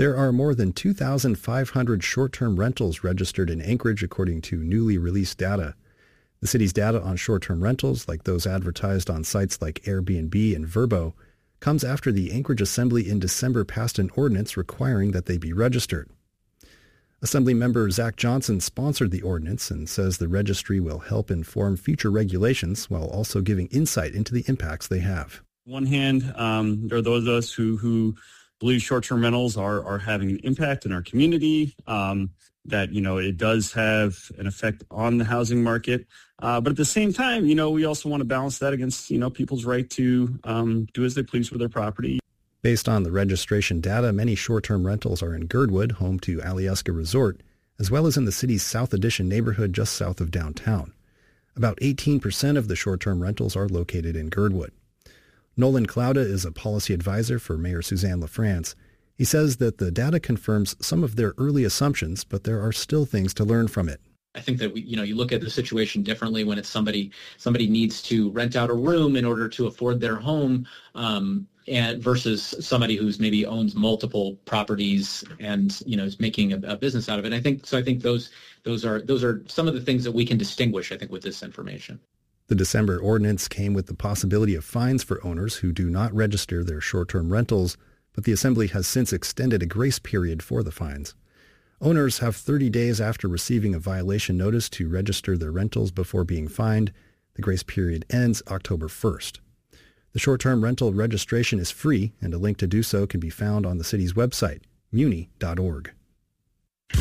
There are more than 2,500 short-term rentals registered in Anchorage, according to newly released data. The city's data on short-term rentals, like those advertised on sites like Airbnb and Vrbo, comes after the Anchorage Assembly in December passed an ordinance requiring that they be registered. Assembly member Zach Johnson sponsored the ordinance and says the registry will help inform future regulations while also giving insight into the impacts they have. On one hand, there are those of us who believe short-term rentals are having an impact in our community, that, it does have an effect on the housing market. But at the same time, we also want to balance that against, people's right to do as they please with their property. Based on the registration data, many short-term rentals are in Girdwood, home to Alyeska Resort, as well as in the city's South Addition neighborhood just south of downtown. About 18% of the short-term rentals are located in Girdwood. Nolan Clauda is a policy advisor for Mayor Suzanne LaFrance. He says that the data confirms some of their early assumptions, but there are still things to learn from it. I think that you look at the situation differently when it's somebody needs to rent out a room in order to afford their home, and versus somebody who's maybe owns multiple properties and is making a business out of it. I think those are some of the things that we can distinguish, I think, with this information. The December ordinance came with the possibility of fines for owners who do not register their short-term rentals, but the Assembly has since extended a grace period for the fines. Owners have 30 days after receiving a violation notice to register their rentals before being fined. The grace period ends October 1st. The short-term rental registration is free, and a link to do so can be found on the city's website, muni.org.